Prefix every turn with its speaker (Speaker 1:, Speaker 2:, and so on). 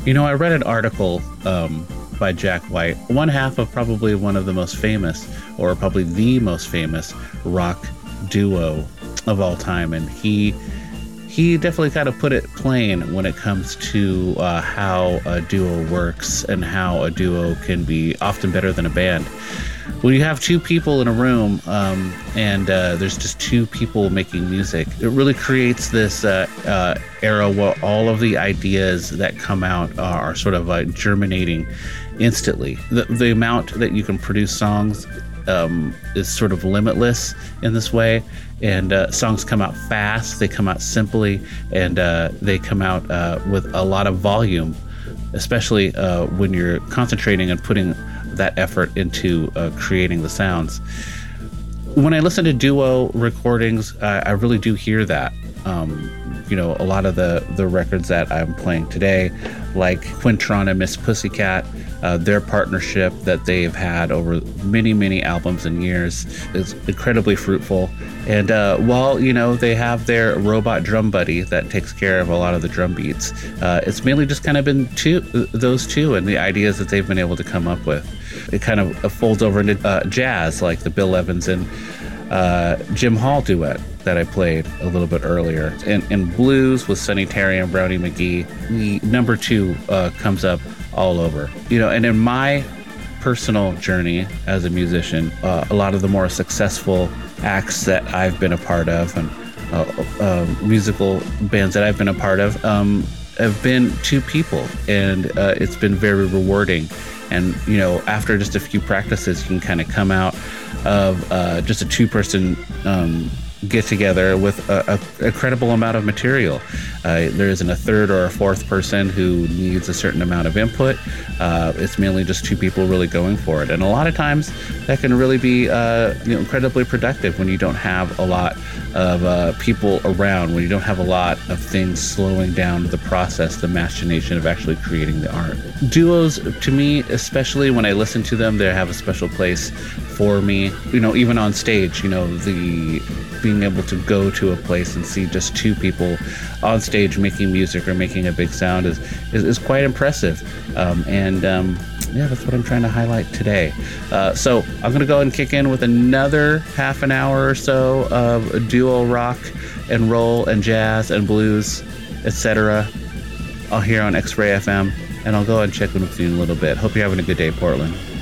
Speaker 1: I read an article by Jack White, one half of probably one of the most famous, or probably the most famous rock duo of all time, and he definitely kind of put it plain when it comes to how a duo works and how a duo can be often better than a band. When you have two people in a room and there's just two people making music, it really creates this era where all of the ideas that come out are sort of germinating instantly. The amount that you can produce songs is sort of limitless in this way, and songs come out fast, they come out simply, and they come out with a lot of volume, especially when you're concentrating and putting that effort into creating the sounds. When I listen to duo recordings, I really do hear that. A lot of the records that I'm playing today, like Quintron and Miss Pussycat, their partnership that they've had over many, many albums and years is incredibly fruitful. And while, they have their robot drum buddy that takes care of a lot of the drum beats, it's mainly just kind of been those two and the ideas that they've been able to come up with. It kind of folds over into jazz, like the Bill Evans and Jim Hall duet that I played a little bit earlier. In blues with Sonny Terry and Brownie McGhee, the number two comes up all over. And in my personal journey as a musician, a lot of the more successful acts that I've been a part of and musical bands that I've been a part of have been two people, and it's been very rewarding. And after just a few practices, you can kind of come out of just a two-person get together with a credible amount of material. There isn't a third or a fourth person who needs a certain amount of input. It's mainly just two people really going for it. And a lot of times that can really be incredibly productive when you don't have a lot of people around, when you don't have a lot of things slowing down the process, the machination of actually creating the art. Duos, to me, especially when I listen to them, they have a special place for me. Even on stage, the being able to go to a place and see just two people on stage making music or making a big sound is quite impressive. That's what I'm trying to highlight today. So I'm going to go and kick in with another half an hour or so of duo rock and roll and jazz and blues, etc. I'll hear on X-Ray FM, and I'll go and check in with you in a little bit. Hope you're having a good day, Portland.